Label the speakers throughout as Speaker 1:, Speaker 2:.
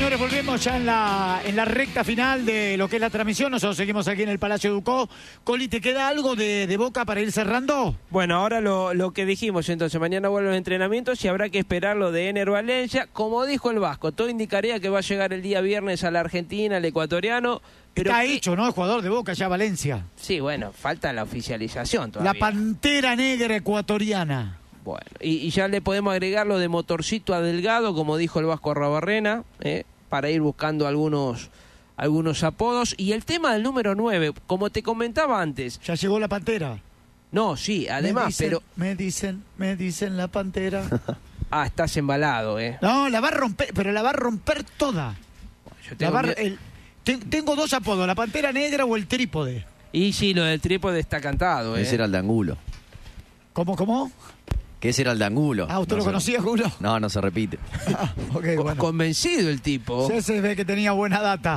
Speaker 1: señores, volvemos ya en la recta final de lo que es la transmisión. Nosotros seguimos aquí en el Palacio Ducó. Coli, ¿te queda algo de Boca para ir cerrando?
Speaker 2: Bueno, ahora lo que dijimos, entonces, mañana vuelven los entrenamientos y habrá que esperar lo de Ener Valencia. Como dijo el Vasco, todo indicaría que va a llegar el día viernes a la Argentina, el ecuatoriano. Pero
Speaker 1: está hecho, ¿no? El jugador de Boca ya Valencia.
Speaker 2: Sí, bueno, falta la oficialización todavía.
Speaker 1: La Pantera Negra ecuatoriana.
Speaker 2: Bueno, y ya le podemos agregar lo de Motorcito a Delgado, como dijo el Vasco Arrobarrena, para ir buscando algunos apodos. Y el tema del número 9, como te comentaba antes.
Speaker 1: Ya llegó la Pantera.
Speaker 2: No, sí, además,
Speaker 1: Me dicen la Pantera.
Speaker 2: Ah, estás embalado,
Speaker 1: No, la va a romper, pero la va a romper toda. Tengo dos apodos, la Pantera Negra o el Trípode.
Speaker 2: Y sí, lo del Trípode está cantado,
Speaker 3: Ese era el de Angulo.
Speaker 1: ¿Cómo?
Speaker 3: Que ese era el de Angulo.
Speaker 1: Ah, ¿usted lo conocía, Angulo?
Speaker 3: No se repite.
Speaker 1: Okay, bueno.
Speaker 2: Convencido el tipo.
Speaker 1: Sí, se ve que tenía buena data.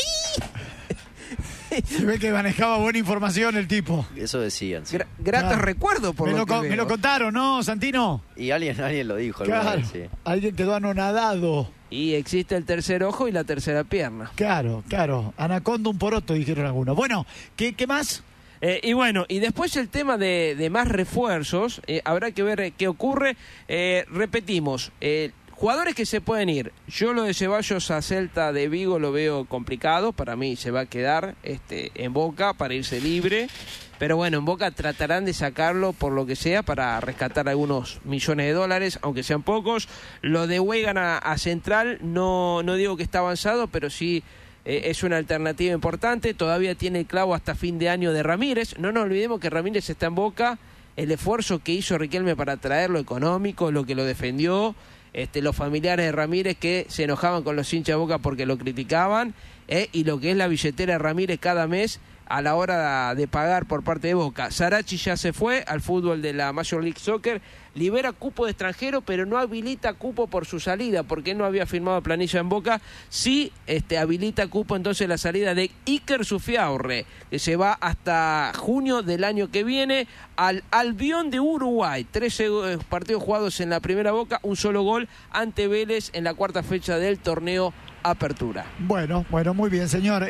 Speaker 1: Se ve que manejaba buena información el tipo.
Speaker 3: Eso decían. Sí.
Speaker 2: Gratos recuerdos por
Speaker 1: me lo contaron, ¿no, Santino?
Speaker 3: Y alguien lo dijo.
Speaker 1: Claro,
Speaker 3: vez, sí.
Speaker 1: Alguien quedó anonadado.
Speaker 2: Y existe el tercer ojo y la tercera pierna.
Speaker 1: Claro. Anaconda un poroto, dijeron algunos. Bueno, ¿qué más?
Speaker 2: Y bueno, y después el tema de más refuerzos, habrá que ver qué ocurre. Repetimos, jugadores que se pueden ir. Yo lo de Ceballos a Celta de Vigo lo veo complicado. Para mí se va a quedar en Boca para irse libre. Pero bueno, en Boca tratarán de sacarlo por lo que sea para rescatar algunos millones de dólares, aunque sean pocos. Lo de Weigand a Central, no digo que está avanzado, pero sí es una alternativa importante. Todavía tiene el clavo hasta fin de año de Ramírez. No nos olvidemos que Ramírez está en Boca. El esfuerzo que hizo Riquelme para traerlo económico, lo que lo defendió, los familiares de Ramírez que se enojaban con los hinchas de Boca porque lo criticaban, y lo que es la billetera de Ramírez cada mes a la hora de pagar por parte de Boca. Sarachi ya se fue al fútbol de la Major League Soccer, libera cupo de extranjero, pero no habilita cupo por su salida, porque él no había firmado planilla en Boca. Sí habilita cupo entonces la salida de Iker Sufiaurre, que se va hasta junio del año que viene al Albión de Uruguay. 13 partidos jugados en la primera Boca, un solo gol ante Vélez en la cuarta fecha del torneo Apertura.
Speaker 1: Bueno, muy bien, señor.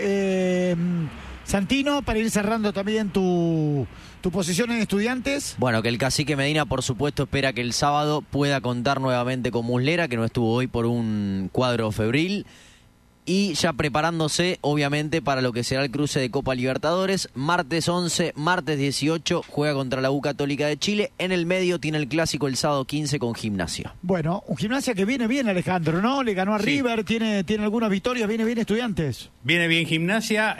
Speaker 1: Santino, para ir cerrando también tu posición en Estudiantes.
Speaker 3: Bueno, que el cacique Medina, por supuesto, espera que el sábado pueda contar nuevamente con Muslera, que no estuvo hoy por un cuadro febril. Y ya preparándose, obviamente, para lo que será el cruce de Copa Libertadores. Martes 11, martes 18, juega contra la U Católica de Chile. En el medio tiene el clásico el sábado 15 con Gimnasia.
Speaker 1: Bueno, un Gimnasia que viene bien, Alejandro, ¿no? Le ganó a River, tiene algunas victorias, viene bien Estudiantes.
Speaker 4: Viene bien Gimnasia,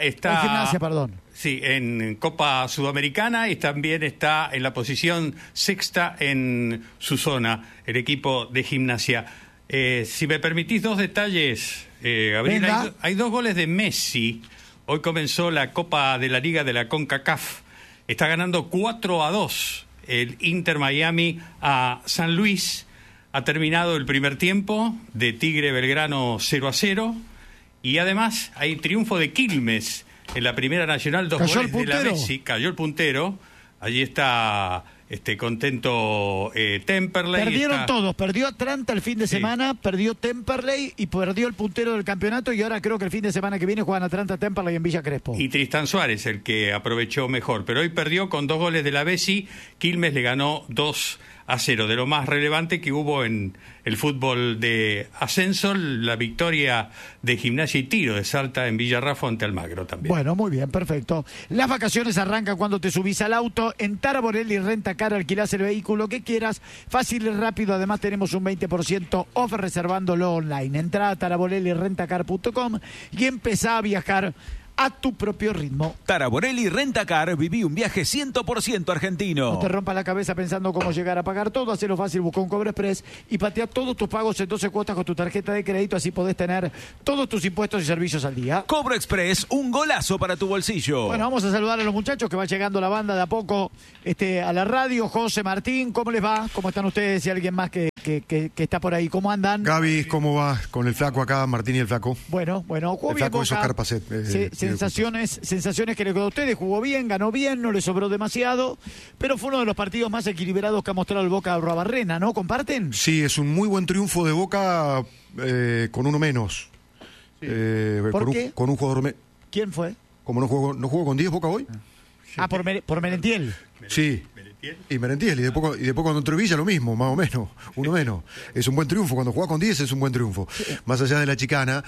Speaker 4: Sí, en Copa Sudamericana, y también está en la posición sexta en su zona, el equipo de Gimnasia. Si me permitís dos detalles, Gabriel, hay dos goles de Messi. Hoy comenzó la Copa de la Liga de la CONCACAF. Está ganando 4-2 el Inter Miami a San Luis. Ha terminado el primer tiempo de Tigre Belgrano 0-0. Y además hay triunfo de Quilmes en la Primera Nacional, 2 goles de la Messi. Cayó el puntero. Allí está contento Temperley.
Speaker 1: Perdieron todos, perdió Atlanta el fin de semana, perdió Temperley y perdió el puntero del campeonato, y ahora creo que el fin de semana que viene juegan Atlanta-Temperley en Villa Crespo.
Speaker 4: Y Tristán Suárez, el que aprovechó mejor, pero hoy perdió con 2 goles de la Bessi. Quilmes le ganó 2-0. De lo más relevante que hubo en el fútbol de ascenso, la victoria de Gimnasia y Tiro de Salta en Villarrafo ante Almagro también.
Speaker 1: Bueno, muy bien, perfecto. Las vacaciones arrancan cuando te subís al auto. En Taraborelli Rentacar alquilás el vehículo que quieras, fácil y rápido. Además tenemos un 20% off reservándolo online. Entrá a taraborellirentacar.com y empezá a viajar a tu propio ritmo.
Speaker 5: Taraborelli Rentacar, viví un viaje 100% argentino.
Speaker 1: No te rompas la cabeza pensando cómo llegar a pagar todo. Hacelo fácil, busca un Cobro Express y patea todos tus pagos en 12 cuotas con tu tarjeta de crédito. Así podés tener todos tus impuestos y servicios al día.
Speaker 5: Cobro Express, un golazo para tu bolsillo.
Speaker 1: Bueno, vamos a saludar a los muchachos que va llegando la banda de a poco a la radio. José, Martín, ¿cómo les va? ¿Cómo están ustedes? Y alguien más que está por ahí, ¿cómo andan?
Speaker 6: Gaby, ¿cómo va? Con el flaco acá, Martín y el flaco.
Speaker 1: Bueno, jugó
Speaker 6: el
Speaker 1: bien
Speaker 6: flaco
Speaker 1: Boca.
Speaker 6: es Oscar Pacet.
Speaker 1: Sensaciones que le quedó a ustedes. Jugó bien, ganó bien, no le sobró demasiado, pero fue uno de los partidos más equilibrados que ha mostrado el Boca Arrobarrena, ¿no? ¿Comparten?
Speaker 6: Sí, es un muy buen triunfo de Boca con uno menos.
Speaker 1: ¿Por qué?
Speaker 6: Con un jugador...
Speaker 1: ¿Quién fue?
Speaker 6: ¿Cómo no jugó con 10 Boca hoy?
Speaker 1: Por Merentiel.
Speaker 6: Sí. Y Merentiel, y después cuando entró Villa lo mismo, más o menos, uno menos. Es un buen triunfo, cuando jugás con 10 es un buen triunfo. Más allá de la chicana.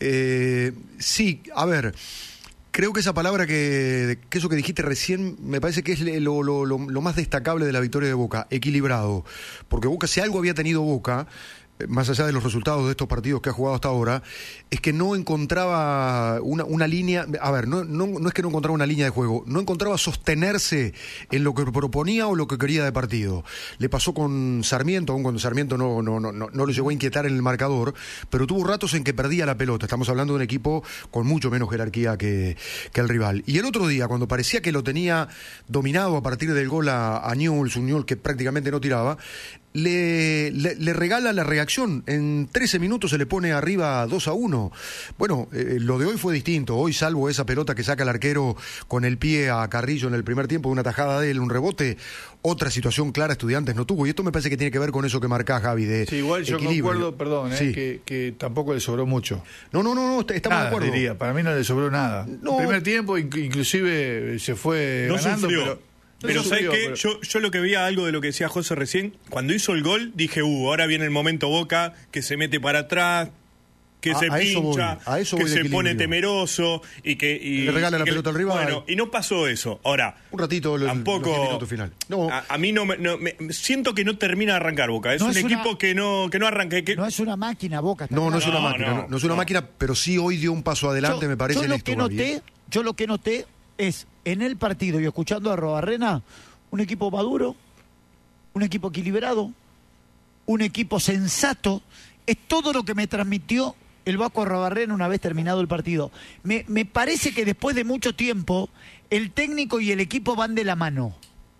Speaker 6: Sí, a ver, creo que esa palabra que eso que dijiste recién, me parece que es lo más destacable de la victoria de Boca, equilibrado. Porque Boca, si algo había tenido Boca, más allá de los resultados de estos partidos que ha jugado hasta ahora, es que no encontraba una línea, a ver, no es que no encontraba una línea de juego, no encontraba sostenerse en lo que proponía o lo que quería de partido. Le pasó con Sarmiento, aun cuando Sarmiento no lo llegó a inquietar en el marcador, pero tuvo ratos en que perdía la pelota. Estamos hablando de un equipo con mucho menos jerarquía que el rival. Y el otro día, cuando parecía que lo tenía dominado a partir del gol a Newell's, un Newell's que prácticamente no tiraba, le regala la reacción. En 13 minutos se le pone arriba 2-1. Bueno, lo de hoy fue distinto. Hoy, salvo esa pelota que saca el arquero con el pie a Carrillo en el primer tiempo, una tajada de él, un rebote, otra situación clara Estudiantes no tuvo. Y esto me parece que tiene que ver con eso que marcás, Gaby, de
Speaker 7: sí, igual yo
Speaker 6: equilibrio.
Speaker 7: concuerdo, perdón,
Speaker 6: sí.
Speaker 7: que tampoco le sobró mucho.
Speaker 6: No, estamos
Speaker 7: nada,
Speaker 6: de acuerdo.
Speaker 7: Diría. Para mí no le sobró nada.
Speaker 6: No.
Speaker 7: El primer tiempo inclusive se fue
Speaker 8: no
Speaker 7: ganando,
Speaker 8: sufrió. Pero ¿sabes qué? Yo lo que veía, algo de lo que decía José recién, cuando hizo el gol, dije, ahora viene el momento Boca, que se mete para atrás, que se pincha, que se pone temeroso y que...
Speaker 6: le regala la pelota al rival.
Speaker 8: Bueno, y no pasó eso. Ahora,
Speaker 6: un ratito
Speaker 8: tampoco,
Speaker 6: los 10 minutos final. No.
Speaker 8: A mí siento que no termina de arrancar Boca. Es un equipo que no arranca.
Speaker 1: No es una máquina, Boca.
Speaker 6: No es una máquina. No es una máquina, pero sí hoy dio un paso adelante, me parece.
Speaker 1: Yo lo que noté es, en el partido y escuchando a Arrobarrena, un equipo maduro, un equipo equilibrado, un equipo sensato. Es todo lo que me transmitió el Vasco Arrobarrena una vez terminado el partido. Me parece que después de mucho tiempo, el técnico y el equipo van de la mano.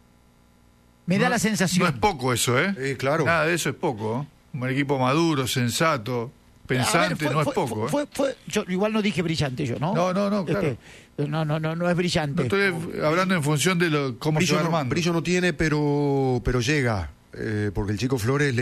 Speaker 1: Me da la sensación.
Speaker 7: No es poco eso, ¿eh?
Speaker 6: Claro.
Speaker 7: Nada de eso es poco, ¿eh? Un equipo maduro, sensato, pensante, no es poco.
Speaker 1: Yo igual no dije brillante yo, ¿no?
Speaker 7: No, claro.
Speaker 1: No es brillante.
Speaker 7: No estoy hablando en función de cómo se va armando.
Speaker 6: Brillo no tiene, pero llega. Porque el chico Flores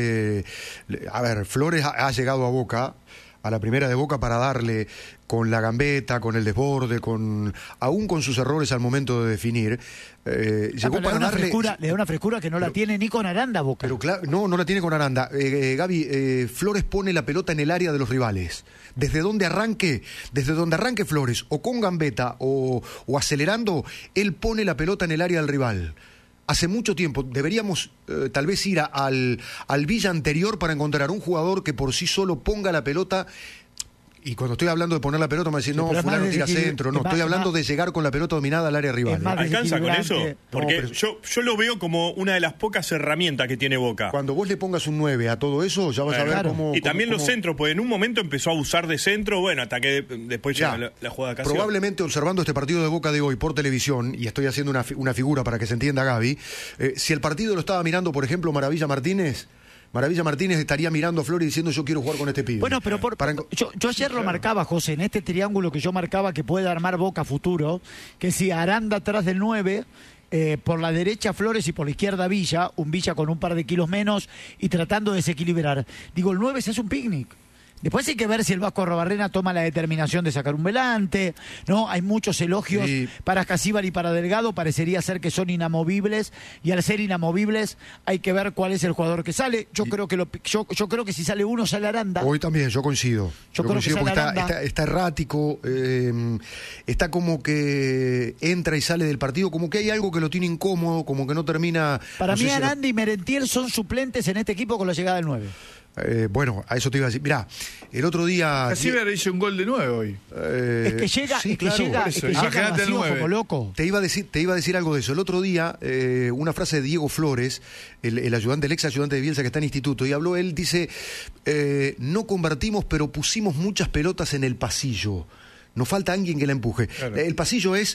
Speaker 6: Flores ha llegado a Boca, a la primera de Boca, para darle con la gambeta, con el desborde, aún con sus errores al momento de definir. Llegó para darle...
Speaker 1: Le da una frescura que no la tiene ni con Aranda, Boca.
Speaker 6: Pero claro, no la tiene con Aranda. Gaby, Flores pone la pelota en el área de los rivales. Desde donde arranque Flores, o con gambeta o acelerando, él pone la pelota en el área del rival. Hace mucho tiempo deberíamos tal vez ir al Villa anterior para encontrar un jugador que por sí solo ponga la pelota. Y cuando estoy hablando de poner la pelota me va a decir, no, fulano tira centro. No, estoy hablando de llegar con la pelota dominada al área rival.
Speaker 8: ¿Alcanza con eso? Porque yo lo veo como una de las pocas herramientas que tiene Boca.
Speaker 6: Cuando vos le pongas un 9 a todo eso, ya vas a ver cómo...
Speaker 8: Y también los centros, porque en un momento empezó a abusar de centro, hasta que después llega la jugada casi.
Speaker 6: Probablemente observando este partido de Boca de hoy por televisión, y estoy haciendo una figura para que se entienda, Gaby, si el partido lo estaba mirando, por ejemplo, Maravilla Martínez estaría mirando a Flores diciendo, yo quiero jugar con este pibe.
Speaker 1: Bueno, pero yo ayer lo marcaba, José, en este triángulo que yo marcaba que puede armar Boca futuro, que si Aranda atrás del 9, por la derecha Flores y por la izquierda Villa, un Villa con un par de kilos menos y tratando de desequilibrar. Digo, el 9 se hace un picnic. Después hay que ver si el Vasco Arrobarrena toma la determinación de sacar un velante, ¿no? Hay muchos elogios para Casíbar y para Delgado, parecería ser que son inamovibles, y al ser inamovibles hay que ver cuál es el jugador que sale. Yo creo que si sale uno, sale Aranda.
Speaker 6: Hoy también, yo coincido.
Speaker 1: Yo creo
Speaker 6: coincido
Speaker 1: que
Speaker 6: porque está errático, está como que entra y sale del partido, como que hay algo que lo tiene incómodo, como que no termina...
Speaker 1: Para mí Aranda y Merentiel son suplentes en este equipo con la llegada del 9.
Speaker 6: Bueno, a eso te iba a decir. Mirá, el otro día...
Speaker 7: Casíbar hizo un gol de 9 hoy.
Speaker 1: Es que llega vacío como loco.
Speaker 6: Te iba a decir algo de eso. El otro día, una frase de Diego Flores, el ayudante, el ex ayudante de Bielsa que está en instituto, y habló, él dice, no convertimos, pero pusimos muchas pelotas en el pasillo. Nos falta alguien que la empuje. Claro. El pasillo es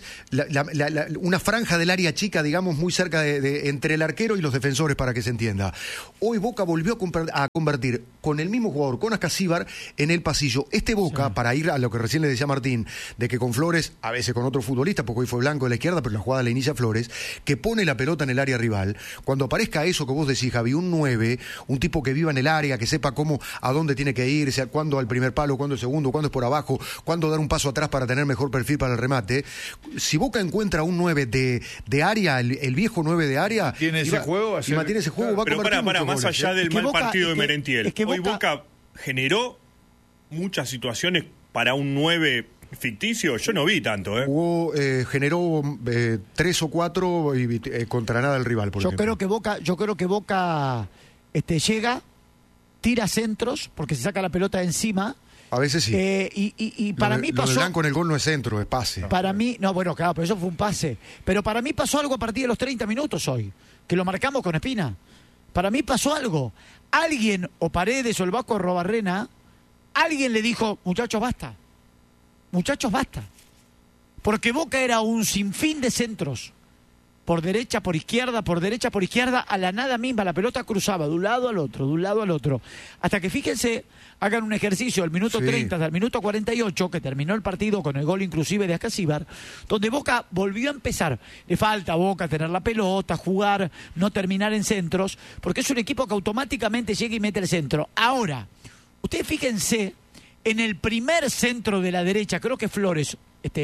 Speaker 6: una franja del área chica, digamos, muy cerca entre el arquero y los defensores, para que se entienda. Hoy Boca volvió a convertir con el mismo jugador, con Ascasíbar, en el pasillo. Este Boca, para ir a lo que recién le decía Martín, de que con Flores, a veces con otro futbolista, porque hoy fue Blanco de la izquierda, pero la jugada la inicia Flores, que pone la pelota en el área rival, cuando aparezca eso que vos decís, Javi, un 9, un tipo que viva en el área, que sepa cómo, a dónde tiene que ir, sea, cuándo al primer palo, cuándo al segundo, cuándo es por abajo, cuándo dar un paso atrás para tener mejor perfil para el remate. Si Boca encuentra un 9 de área, el viejo 9 de área,
Speaker 7: ¿tiene ese juego?
Speaker 6: Y mantiene ese juego, va a convertir
Speaker 8: para más
Speaker 6: goles,
Speaker 8: allá del mal
Speaker 1: Boca,
Speaker 8: partido de Merentiel. Hoy Boca generó muchas situaciones para un 9 ficticio. Yo no vi tanto.
Speaker 6: Generó 3 o 4 y, contra nada el rival, por ejemplo.
Speaker 1: Yo creo que Boca llega, tira centros, porque se saca la pelota de encima.
Speaker 6: A veces sí.
Speaker 1: Y para mí pasó...
Speaker 6: Lo de Blanco en el gol no es centro, es pase.
Speaker 1: Para mí... No, bueno, claro, pero eso fue un pase. Pero para mí pasó algo a partir de los 30 minutos hoy, que lo marcamos con Espina. Para mí pasó algo. Alguien, o Paredes, o el Vasco Arrobarrena, alguien le dijo, muchachos, basta. Muchachos, basta. Porque Boca era un sinfín de centros. Por derecha, por izquierda, a la nada misma. La pelota cruzaba de un lado al otro. Hasta que, fíjense, hagan un ejercicio al minuto 30 hasta el minuto 48, que terminó el partido con el gol inclusive de Ascasíbar, donde Boca volvió a empezar. Le falta a Boca tener la pelota, jugar, no terminar en centros, porque es un equipo que automáticamente llega y mete el centro. Ahora, ustedes fíjense, en el primer centro de la derecha, creo que Flores,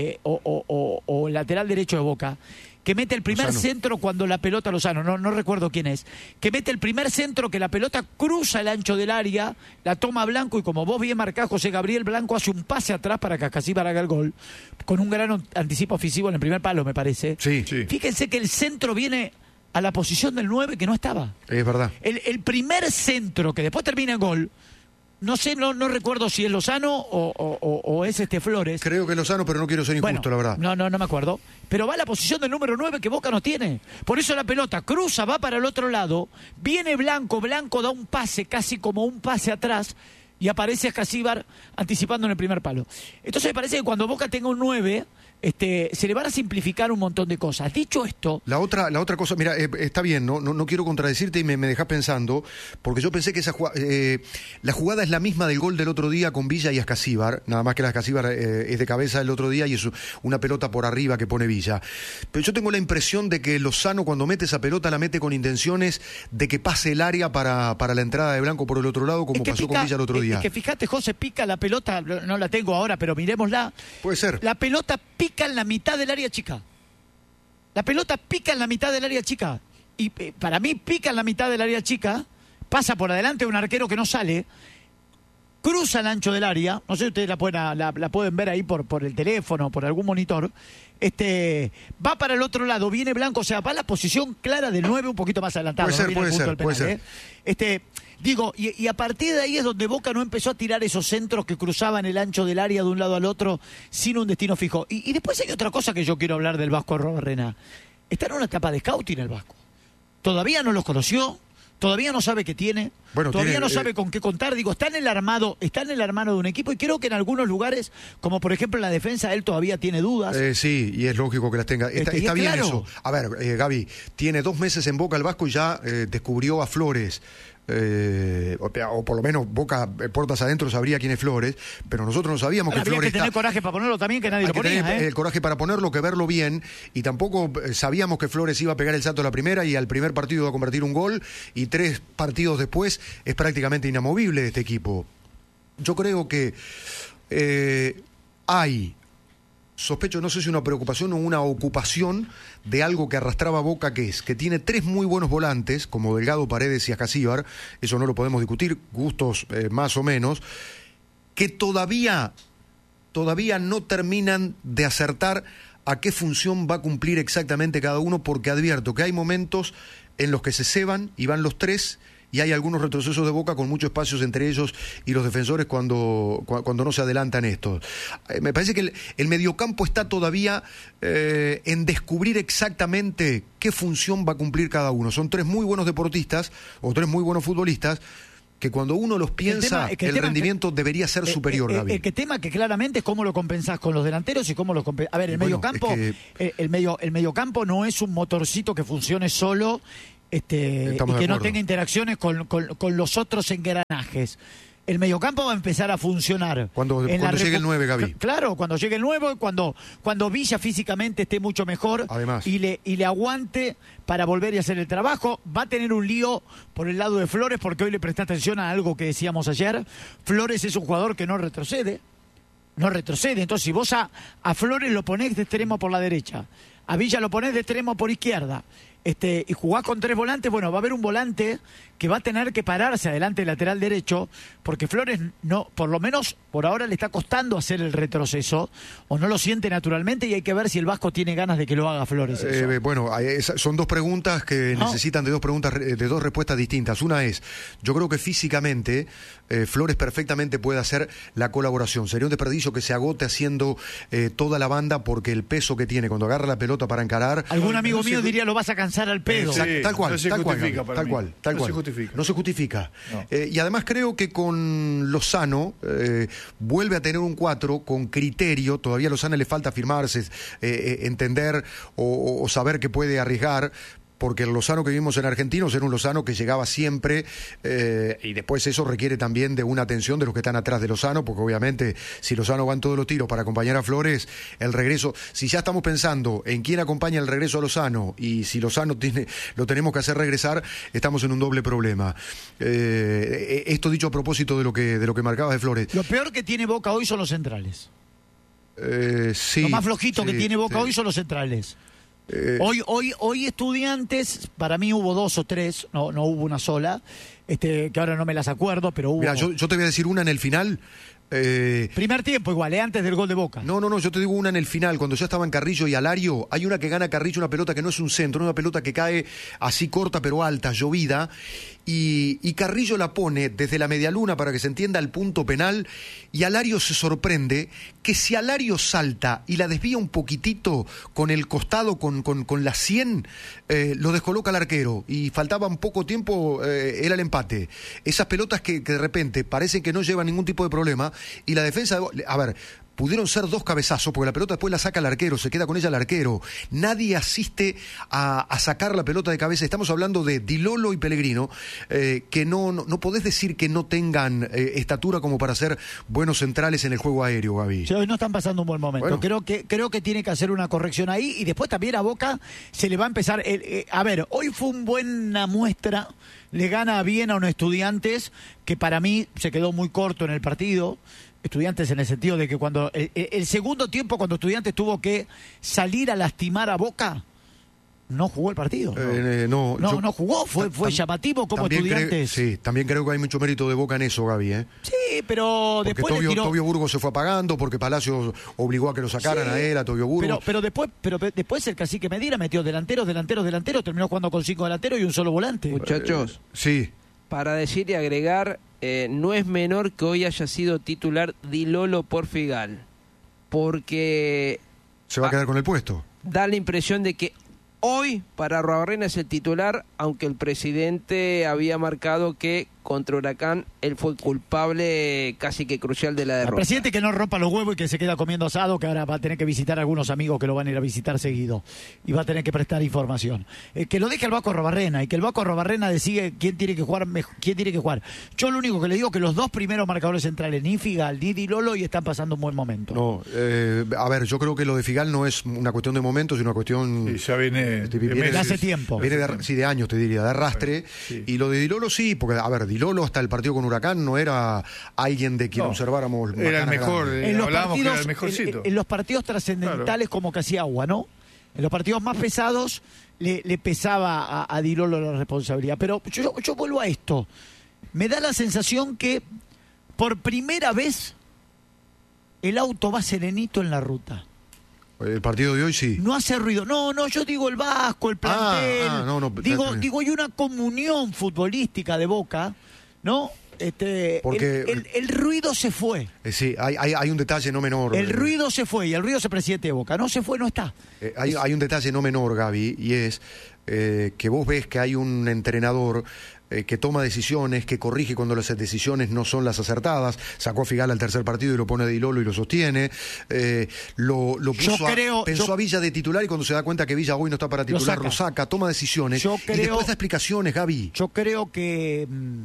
Speaker 1: o lateral derecho de Boca, que mete el primer centro cuando la pelota, Lozano, no recuerdo quién es, que mete el primer centro que la pelota cruza el ancho del área, la toma Blanco, y como vos bien marcás, José Gabriel, Blanco hace un pase atrás para que Ascasíbar haga el gol, con un gran anticipo ofensivo en el primer palo, me parece.
Speaker 6: Sí.
Speaker 1: Fíjense que el centro viene a la posición del 9 que no estaba.
Speaker 6: Es verdad.
Speaker 1: El primer centro que después termina en gol, no sé, no recuerdo si es Lozano o es Flores.
Speaker 6: Creo que es Lozano, pero no quiero ser injusto, la verdad.
Speaker 1: No me acuerdo. Pero va a la posición del número 9 que Boca no tiene. Por eso la pelota cruza, va para el otro lado, viene Blanco da un pase, casi como un pase atrás, y aparece Ascasíbar anticipando en el primer palo. Entonces me parece que cuando Boca tenga un 9... se le van a simplificar un montón de cosas. Dicho esto...
Speaker 6: La otra cosa, mira, está bien, no quiero contradecirte y me dejás pensando, porque yo pensé que la jugada es la misma del gol del otro día con Villa y Ascasíbar, nada más que la Ascasíbar es de cabeza el otro día y es una pelota por arriba que pone Villa. Pero yo tengo la impresión de que Lozano, cuando mete esa pelota, la mete con intenciones de que pase el área para la entrada de Blanco por el otro lado, como pasó con Villa el otro día.
Speaker 1: Es que fíjate, José, pica la pelota, no la tengo ahora, pero miremosla.
Speaker 6: Puede ser.
Speaker 1: La pelota pica en la mitad del área chica. La pelota pica en la mitad del área chica. Y para mí pica en la mitad del área chica, pasa por adelante un arquero que no sale, cruza el ancho del área, no sé si ustedes la pueden ver ahí por el teléfono, por algún monitor, va para el otro lado, viene Blanco, o sea, va a la posición clara del 9 un poquito más adelantado.
Speaker 6: Puede ser.
Speaker 1: Digo, y a partir de ahí es donde Boca no empezó a tirar esos centros que cruzaban el ancho del área de un lado al otro sin un destino fijo. Y después hay otra cosa que yo quiero hablar del Vasco Arrobarrena. Está en una etapa de scouting el Vasco. Todavía no los conoció, todavía no sabe qué tiene, todavía no sabe con qué contar. Digo, está en el armado de un equipo, y creo que en algunos lugares, como por ejemplo en la defensa, él todavía tiene dudas.
Speaker 6: Sí, y es lógico que las tenga. Está bien claro. Eso. A ver, Gaby, tiene 2 meses en Boca el Vasco y ya descubrió a Flores. O por lo menos Boca, puertas adentro, sabría quién es Flores, pero nosotros no sabíamos que Flores...
Speaker 1: Había que tener coraje para ponerlo también, que nadie lo ponía.
Speaker 6: Tener el coraje para ponerlo, que verlo bien, y tampoco sabíamos que Flores iba a pegar el salto a la primera y al primer partido iba a convertir un gol, y 3 partidos después es prácticamente inamovible este equipo. Yo creo que hay... Sospecho, no sé si una preocupación o una ocupación de algo que arrastraba Boca, que tiene 3 muy buenos volantes, como Delgado, Paredes y Ascasíbar, eso no lo podemos discutir, gustos más o menos, que todavía no terminan de acertar a qué función va a cumplir exactamente cada uno, porque advierto que hay momentos en los que se ceban y van los 3, y hay algunos retrocesos de Boca con muchos espacios entre ellos y los defensores cuando no se adelantan estos. Me parece que el mediocampo está todavía en descubrir exactamente qué función va a cumplir cada uno. Son 3 muy buenos deportistas o 3 muy buenos futbolistas que cuando uno los piensa, el rendimiento debería ser superior, Gaby.
Speaker 1: El tema que claramente es cómo lo compensás con los delanteros y cómo lo compensás. A ver, el mediocampo no es un motorcito que funcione solo y que no tenga interacciones con los otros engranajes. El mediocampo va a empezar a funcionar.
Speaker 6: Cuando llegue el 9, Gaby.
Speaker 1: Claro, cuando llegue el 9, cuando Villa físicamente esté mucho mejor.
Speaker 6: Además.
Speaker 1: Y le aguante para volver y hacer el trabajo. Va a tener un lío por el lado de Flores, porque hoy le presté atención a algo que decíamos ayer. Flores es un jugador que no retrocede. Entonces, si vos a Flores lo ponés de extremo por la derecha, a Villa lo ponés de extremo por izquierda, y jugás con 3 volantes, bueno, va a haber un volante que va a tener que pararse adelante del lateral derecho, porque Flores no, por lo menos por ahora le está costando hacer el retroceso, o no lo siente naturalmente, y hay que ver si el Vasco tiene ganas de que lo haga Flores.
Speaker 6: Bueno, son 2 preguntas que necesitan de 2 respuestas distintas. Una es, yo creo que físicamente Flores perfectamente puede hacer la colaboración. Sería un desperdicio que se agote haciendo toda la banda, porque el peso que tiene cuando agarra la pelota para encarar...
Speaker 1: Algún amigo mío diría, lo vas a cansar al pedo.
Speaker 6: Tal cual.
Speaker 8: No
Speaker 6: se justifica. Y además creo que con Lozano vuelve a tener un 4 con criterio. Todavía a Lozano le falta firmarse, entender o saber que puede arriesgar, porque el Lozano que vimos en Argentinos era un Lozano que llegaba siempre, y después eso requiere también de una atención de los que están atrás de Lozano, porque obviamente si Lozano va en todos los tiros para acompañar a Flores, el regreso, si ya estamos pensando en quién acompaña el regreso a Lozano, y si Lozano lo tenemos que hacer regresar, estamos en un doble problema. Esto dicho a propósito de lo que marcabas de Flores.
Speaker 1: Lo peor que tiene Boca hoy son los centrales.
Speaker 6: Sí.
Speaker 1: Lo más flojito que tiene Boca hoy son los centrales. Hoy Estudiantes, para mí hubo 2 o 3, no hubo una sola, que ahora no me las acuerdo, pero hubo...
Speaker 6: Mira, yo te voy a decir una en el final.
Speaker 1: Primer tiempo igual, antes del gol de Boca.
Speaker 6: No, yo te digo una en el final, cuando ya estaban Carrillo y Alario. Hay una que gana Carrillo, una pelota que no es un centro, una pelota que cae así corta pero alta, llovida, y Carrillo la pone desde la medialuna, para que se entienda, al punto penal, y Alario se sorprende que si Alario salta y la desvía un poquitito con el costado, con la 100, lo descoloca al arquero, y faltaba un poco tiempo, era el empate. Esas pelotas que de repente parecen que no llevan ningún tipo de problema, y la defensa, a ver, pudieron ser 2 cabezazos, porque la pelota después la saca el arquero, se queda con ella el arquero. Nadie asiste a sacar la pelota de cabeza. Estamos hablando de Di Lolo y Pellegrino, que no podés decir que no tengan estatura como para ser buenos centrales en el juego aéreo, Gaby.
Speaker 1: Sí, hoy no están pasando un buen momento.
Speaker 6: Bueno.
Speaker 1: Creo que tiene que hacer una corrección ahí, y después también a Boca se le va a empezar... a ver, hoy fue una buena muestra, le gana bien a unos Estudiantes, que para mí se quedó muy corto en el partido. Estudiantes en el sentido de que cuando el segundo tiempo, cuando Estudiantes tuvo que salir a lastimar a Boca, no jugó el partido. No jugó, fue llamativo como Estudiantes.
Speaker 6: También creo que hay mucho mérito de Boca en eso, Gaby.
Speaker 1: Sí, pero
Speaker 6: porque
Speaker 1: después
Speaker 6: Tobio Burgos se fue apagando, porque Palacios obligó a que lo sacaran a él, a Tobio Burgos.
Speaker 1: Pero después el Cacique Medina metió delanteros, terminó jugando con 5 delanteros y un solo volante.
Speaker 2: Muchachos,
Speaker 6: sí.
Speaker 2: Para decir y agregar, no es menor que hoy haya sido titular Di Lolo por Figal, porque
Speaker 6: se va a quedar con el puesto.
Speaker 2: Da la impresión de que hoy para Arruabarrena es el titular, aunque el presidente había marcado que contra Huracán él fue culpable casi que crucial de la derrota.
Speaker 1: El presidente que no rompa los huevos y que se queda comiendo asado, que ahora va a tener que visitar a algunos amigos que lo van a ir a visitar seguido y va a tener que prestar información. Que lo deje al Vasco Arruabarrena, y que el Vasco Arruabarrena decide quién tiene que jugar. Yo lo único que le digo es que los 2 primeros marcadores centrales, ni Figal ni Di Lolo, y están pasando un buen momento.
Speaker 6: No, a ver, yo creo que lo de Figal no es una cuestión de momentos, sino una cuestión...
Speaker 7: Sí, ya viene
Speaker 1: de hace tiempo.
Speaker 6: Viene de años, te diría, de arrastre. Sí. Y lo de Di Lolo sí, porque, a ver, Di Lolo hasta el partido con Huracán no era alguien de quien observáramos.
Speaker 7: Era el mejor, hablábamos que era el mejorcito.
Speaker 1: En los partidos trascendentales, claro, como que hacía agua, ¿no? En los partidos más pesados le pesaba a Di Lolo la responsabilidad. Pero yo vuelvo a esto. Me da la sensación que por primera vez el auto va serenito en la ruta.
Speaker 6: El partido de hoy sí.
Speaker 1: No hace ruido. No, yo digo el Vasco, el plantel. Digo, hay una comunión futbolística de Boca, ¿no?
Speaker 6: Porque
Speaker 1: el ruido se fue.
Speaker 6: Sí, hay un detalle no menor.
Speaker 1: El ruido se fue, y el ruido es el presidente de Boca. No se fue, no está.
Speaker 6: Hay un detalle no menor, Gaby, y es que vos ves que hay un entrenador que toma decisiones, que corrige cuando las decisiones no son las acertadas. Sacó a Figal al tercer partido y lo pone de Ilolo y lo sostiene. Pensó a Villa de titular y cuando se da cuenta que Villa hoy no está para titular, lo saca, toma decisiones. Y después da explicaciones, Gaby.
Speaker 1: Yo creo que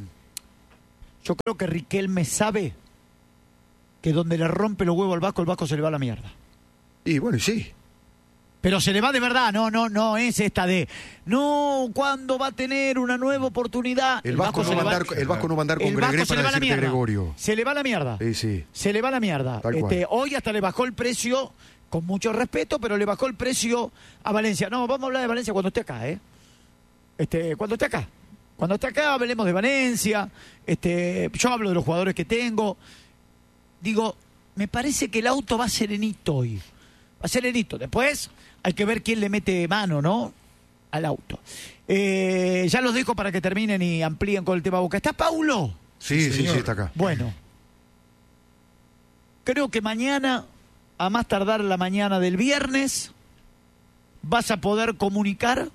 Speaker 1: Riquelme sabe que donde le rompe los huevos al Vasco se le va a la mierda.
Speaker 6: Y bueno, y sí.
Speaker 1: Pero se le va de verdad, no es esta de ¿cuándo va a tener una nueva oportunidad?
Speaker 6: El Vasco no va a andar con Gregre para decirte Gregorio.
Speaker 1: Se le va la mierda.
Speaker 6: Sí.
Speaker 1: Se le va la mierda. Hoy hasta le bajó el precio, con mucho respeto, pero le bajó el precio a Valencia. No, vamos a hablar de Valencia cuando esté acá, cuando esté acá. Cuando esté acá hablemos de Valencia. Yo hablo de los jugadores que tengo. Digo, me parece que el auto va serenito hoy. Va serenito. Después hay que ver quién le mete mano, ¿no? Al auto. Ya los dejo para que terminen y amplíen con el tema Boca. ¿Está Paulo?
Speaker 6: Sí, está acá.
Speaker 1: Bueno. Creo que mañana, a más tardar la mañana del viernes, vas a poder comunicar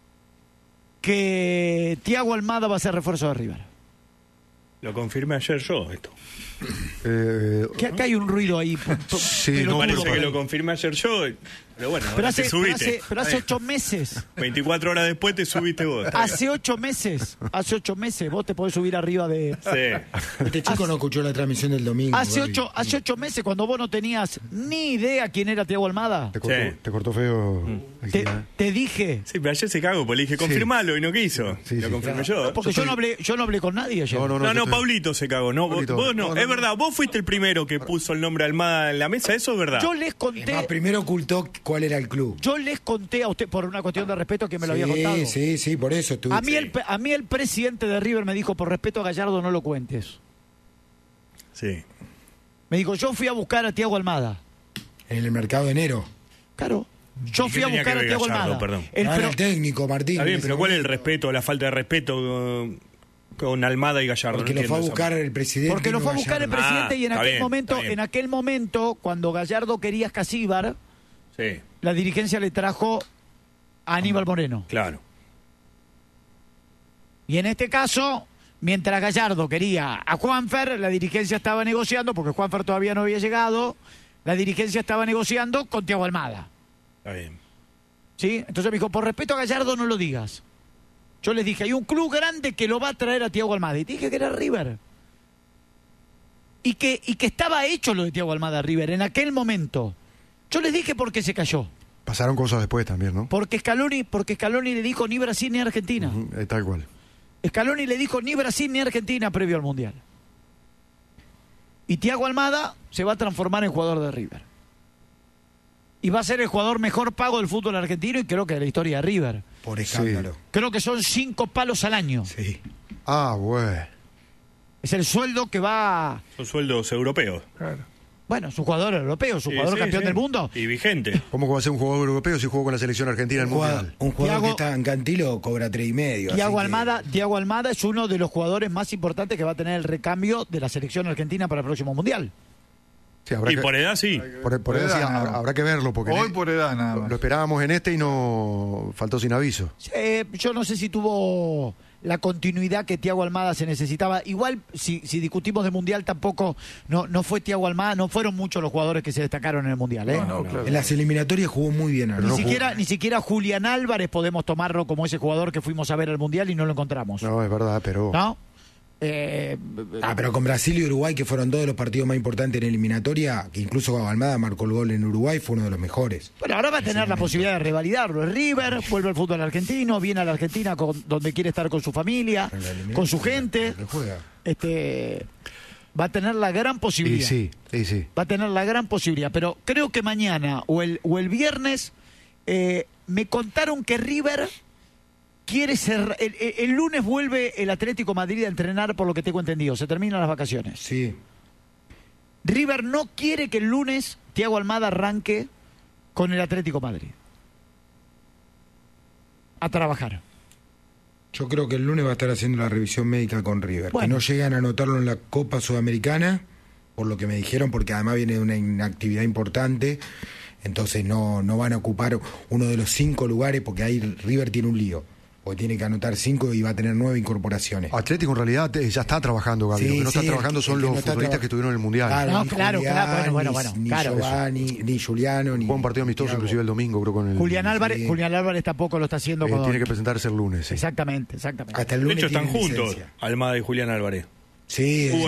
Speaker 1: que Thiago Almada va a ser refuerzo de River.
Speaker 8: Lo confirmé ayer yo, esto.
Speaker 1: Que acá hay un ruido ahí.
Speaker 8: No parece que lo confirmé ayer yo, pero bueno,
Speaker 1: pero
Speaker 8: te subiste.
Speaker 1: Pero hace 8 meses.
Speaker 8: 24 horas después te subiste vos.
Speaker 1: Hace 8 meses vos te podés subir arriba de...
Speaker 9: Sí. Este chico no escuchó la transmisión del domingo.
Speaker 1: Hace 8 meses, cuando vos no tenías ni idea quién era Thiago Almada.
Speaker 6: Te cortó feo.
Speaker 1: Te dije...
Speaker 8: Sí, pero ayer se cagó, porque le dije, confirmalo, y no quiso. Lo confirmé yo.
Speaker 1: Porque yo no hablé con nadie ayer.
Speaker 8: No, Pablito se cagó. Vos no. Es verdad, vos fuiste el primero que puso el nombre Almada en la mesa, eso es verdad.
Speaker 1: Yo les conté...
Speaker 9: primero ocultó cuál era el club.
Speaker 1: Yo les conté a usted, por una cuestión de respeto, que me lo había contado.
Speaker 9: Sí, por eso.
Speaker 1: A mí el presidente de River me dijo, por respeto a Gallardo, no lo cuentes.
Speaker 8: Sí.
Speaker 1: Me dijo, yo fui a buscar a Thiago Almada.
Speaker 9: En el mercado de enero.
Speaker 1: Claro. Yo fui a buscar a Thiago Almada.
Speaker 9: Era el técnico, Martín.
Speaker 8: Está bien, pero ¿cuál es el respeto, la falta de respeto con Almada y Gallardo?
Speaker 9: Porque lo fue a buscar el presidente.
Speaker 1: Porque lo fue a buscar el presidente y en aquel momento, cuando Gallardo quería a Escasíbar, la dirigencia le trajo a Aníbal Moreno.
Speaker 8: Claro.
Speaker 1: Y en este caso, mientras Gallardo quería a Juanfer, la dirigencia estaba negociando, porque Juanfer todavía no había llegado, la dirigencia estaba negociando con Thiago Almada.
Speaker 8: Está bien.
Speaker 1: ¿Sí? Entonces me dijo, por respeto a Gallardo no lo digas. Yo les dije, hay un club grande que lo va a traer a Thiago Almada. Y dije que era River. Y que estaba hecho lo de Thiago Almada a River en aquel momento. Yo les dije por qué se cayó.
Speaker 6: Pasaron cosas después también, ¿no?
Speaker 1: Porque Scaloni le dijo ni Brasil ni Argentina.
Speaker 6: Tal cual.
Speaker 1: Scaloni le dijo ni Brasil ni Argentina previo al Mundial. Y Thiago Almada se va a transformar en jugador de River. Y va a ser el jugador mejor pago del fútbol argentino y creo que de la historia de River.
Speaker 9: Por escándalo.
Speaker 1: Sí. Creo que son 5 palos al año.
Speaker 9: Sí.
Speaker 6: Bueno.
Speaker 1: Es el sueldo que va...
Speaker 8: Son sueldos europeos.
Speaker 1: Claro. Bueno, es un jugador europeo, es un jugador campeón del mundo.
Speaker 8: Y vigente.
Speaker 6: ¿Cómo va a ser un jugador europeo si jugó con la selección argentina en el Mundial?
Speaker 9: Un jugador que está en Cantilo cobra 3,5.
Speaker 1: Thiago Almada es uno de los jugadores más importantes que va a tener el recambio de la selección argentina para el próximo Mundial.
Speaker 6: Sí,
Speaker 8: por edad sí.
Speaker 6: Por edad sí, habrá que verlo. Porque
Speaker 7: hoy por edad nada más.
Speaker 6: Lo esperábamos en y no faltó sin aviso.
Speaker 1: Yo no sé si tuvo la continuidad que Thiago Almada se necesitaba. Igual, si discutimos de Mundial, tampoco no fue Thiago Almada, no fueron muchos los jugadores que se destacaron en el Mundial.
Speaker 9: Claro. En las eliminatorias jugó muy bien.
Speaker 1: Ni siquiera Julián Álvarez podemos tomarlo como ese jugador que fuimos a ver al Mundial y no lo encontramos.
Speaker 6: No, es verdad, pero...
Speaker 1: ¿No?
Speaker 9: Pero con Brasil y Uruguay, que fueron 2 de los partidos más importantes en eliminatoria, que incluso Almada marcó el gol en Uruguay, fue uno de los mejores.
Speaker 1: Bueno, ahora va a tener la posibilidad de revalidarlo. El River vuelve al fútbol argentino, viene a la Argentina donde quiere estar con su familia, con su gente. Va a tener la gran posibilidad.
Speaker 6: Sí.
Speaker 1: Va a tener la gran posibilidad. Pero creo que mañana o el viernes me contaron que River quiere ser... El lunes vuelve el Atlético Madrid a entrenar, por lo que tengo entendido. Se terminan las vacaciones.
Speaker 9: Sí.
Speaker 1: River no quiere que el lunes Thiago Almada arranque con el Atlético Madrid a trabajar.
Speaker 9: Yo creo que el lunes va a estar haciendo la revisión médica con River. Bueno. Que no llegan a anotarlo en la Copa Sudamericana, por lo que me dijeron, porque además viene de una inactividad importante. Entonces no van a ocupar uno de los 5 lugares, porque ahí River tiene un lío. Porque tiene que anotar 5 y va a tener 9 incorporaciones.
Speaker 6: Atlético en realidad ya está trabajando, Gaby. Lo que no está trabajando son los futbolistas que estuvieron en el Mundial.
Speaker 1: Claro, bueno.
Speaker 9: Ni Giovanni, ni Juliano, ni...
Speaker 6: Fue un partido amistoso inclusive el domingo, creo, con el...
Speaker 1: Julián Álvarez tampoco lo está haciendo.
Speaker 6: Tiene que presentarse el lunes.
Speaker 1: Exactamente.
Speaker 8: Hasta el lunes. De hecho, están juntos, Almada y Julián Álvarez.
Speaker 9: Sí.